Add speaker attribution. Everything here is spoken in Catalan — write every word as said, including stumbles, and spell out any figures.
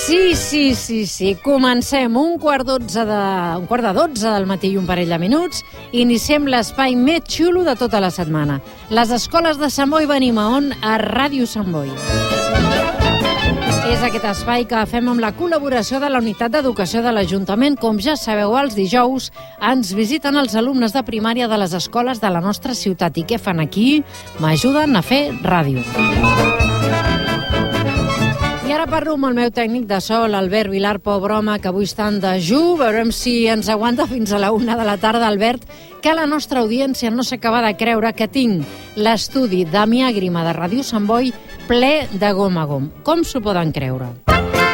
Speaker 1: Sí, sí, sí, sí. Comencem un quart dotze de... un quart de dotze del matí i un parell de minuts. Iniciem l'espai més xulo de tota la setmana. Les escoles de Sant Boi venim a on? A Ràdio Sant Boi. És aquest espai que fem amb la col·laboració de la Unitat d'Educació de l'Ajuntament. Com ja sabeu, els dijous ens visiten els alumnes de primària de les escoles de la nostra ciutat. I què fan aquí? M'ajuden a fer ràdio. I ara parlo amb el meu tècnic de so, l'Albert Vilar, pobre home, que avui està en dejú. Veurem si ens aguanta fins a la una de la tarda, Albert, que la nostra audiència no s'acaba de creure que tinc l'estudi Damià Grima de Ràdio Sant Boi ple de gom a gom. Com s'ho poden creure?